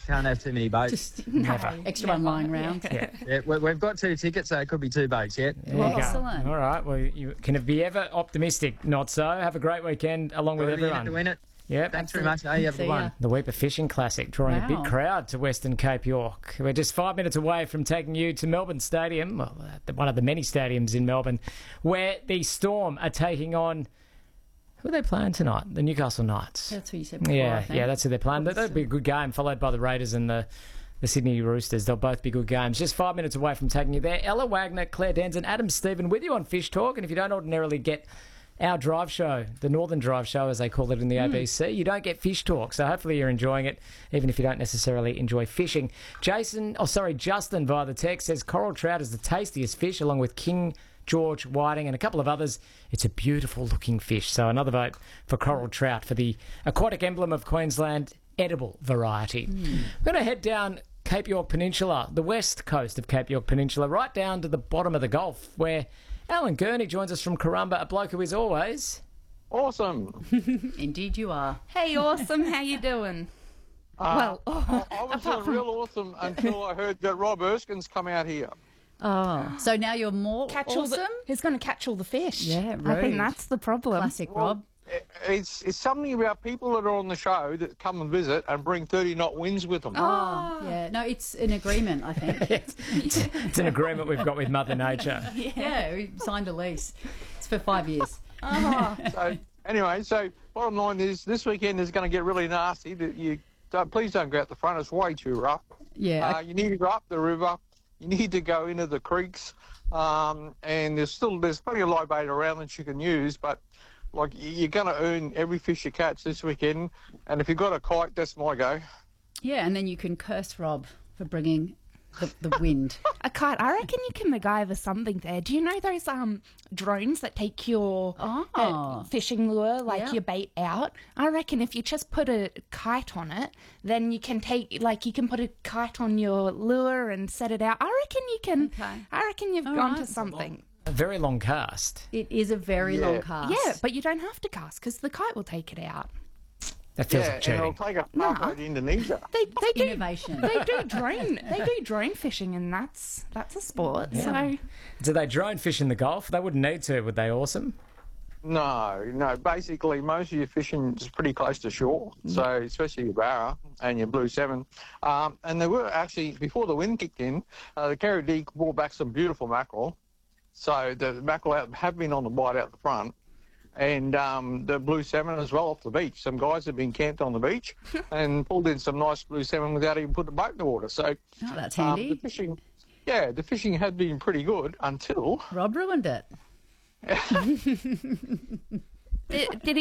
Can't have too many boats. Just Never. extra one lying around. Yeah. Yeah, we've got 2 tickets, so it could be 2 boats yet. There you go. Excellent. All right. Well, you can be ever optimistic. Not so. Have a great weekend along with We're in it everyone. to win it. Yep. Thanks very much. Hey, you have a See good ya. one. The Weeper Fishing Classic drawing a big Wow. crowd to Western Cape York. We're just 5 minutes away from taking you to Melbourne Stadium, well, one of the many stadiums in Melbourne, where the Storm are taking on... Who are they playing tonight? The Newcastle Knights. That's what you said before, I Yeah, think. yeah, that's who they're playing. That'll be a good game, followed by the Raiders and the Sydney Roosters. They'll both be good games. Just 5 minutes away from taking you there. Ella Wagner, Claire Denson, Adam Stephen with you on Fish Talk. And if you don't ordinarily get our drive show, the Northern Drive Show, as they call it in the ABC, you don't get Fish Talk. So hopefully you're enjoying it, even if you don't necessarily enjoy fishing. Justin via the text says coral trout is the tastiest fish, along with king George Whiting and a couple of others. It's a beautiful looking fish. So another vote for coral trout for the aquatic emblem of Queensland, edible variety. We're going to head down Cape York Peninsula, the west coast of Cape York Peninsula, right down to the bottom of the Gulf, where Alan Gurney joins us from Karumba, a bloke who is always... Awesome. Indeed you are. Hey, awesome. How you doing? I was apart real awesome until I heard that Rob Erskine's come out here. Oh, so now you're more awesome? He's going to catch all the fish. Yeah, I think rude. that's the problem. Classic Rob. It's something about people that are on the show that come and visit and bring 30-knot winds with them. Oh, yeah. No, it's an agreement, I think. It's an agreement we've got with Mother Nature. Yeah, we signed a lease. It's for 5 years. So anyway, bottom line is this weekend is going to get really nasty. Please don't go out the front. It's way too rough. Yeah. You need to go up the river. You need to go into the creeks. And there's plenty of live bait around that you can use, but like you're going to earn every fish you catch this weekend. And if you've got a kite, that's my go. Yeah, and then you can curse Rob for bringing the wind. A kite. I reckon you can MacGyver something there. Do you know those drones that take your fishing lure, like Yeah. your bait out? I reckon if you just put a kite on it, then you can you can put a kite on your lure and set it out. I reckon you can. Okay. I reckon you've All gone right. to something. A very long cast. It is a very long cast. Yeah, but you don't have to cast because the kite will take it out. That feels Yeah, like and cheating. it'll take a halfway to Indonesia. They do Innovation. They do drone fishing, and that's a sport. So Do they drone fish in the Gulf? They wouldn't need to, would they? Awesome. No. Basically, most of your fishing is pretty close to shore. So, especially your barra and your blue salmon. And they were actually, before the wind kicked in, the Caribbean brought back some beautiful mackerel. So, the mackerel have been on the bite out the front. And the blue salmon as well off the beach. Some guys have been camped on the beach and pulled in some nice blue salmon without even putting a boat in the water. So, Oh, that's handy. the fishing had been pretty good until... Rob ruined it. did he